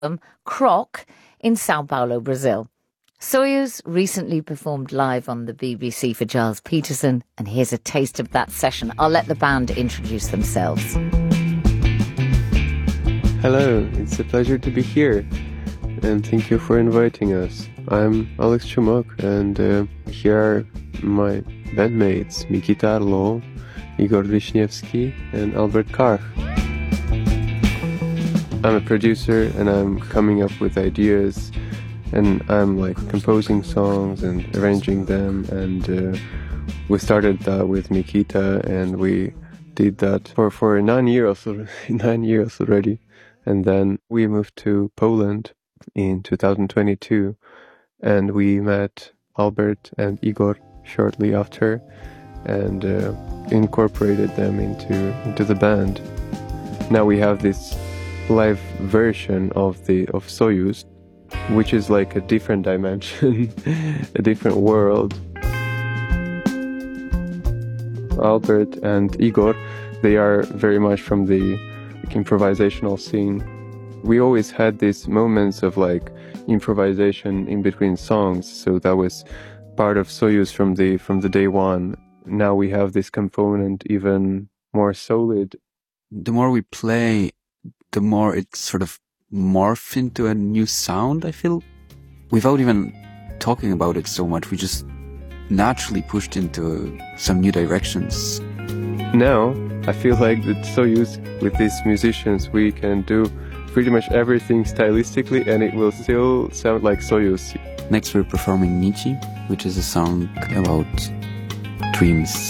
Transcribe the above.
Croc in Sao Paulo, Brazil. Soyuz recently performed live on the BBC for Giles Peterson, and here's a taste of that session. I'll let the band introduce themselves. Hello, it's a pleasure to be here, and thank you for inviting us. I'm Alex Chumok, and here are my bandmates Mikita Arlo, Igor Wisniewski, and Albert Karch. I'm a producer, and I'm coming up with ideas, and I'm composing songs and arranging them, and we started that with Mikita, and we did that for 9 years already. And then we moved to Poland in 2022, and we met Albert and Igor shortly after, and incorporated them into the band. Now we have this live version of Soyuz, which is like a different dimension, a different world. Albert and Igor, they are very much from the improvisational scene. We always had these moments of improvisation in between songs, so that was part of Soyuz from the day one. Now we have this component even more solid. The more we play, the more it sort of morphs into a new sound, I feel. Without even talking about it so much, we just naturally pushed into some new directions. Now, I feel like that Soyuz, with these musicians, we can do pretty much everything stylistically, and it will still sound like Soyuz. Next we're performing Nietzsche, which is a song about dreams.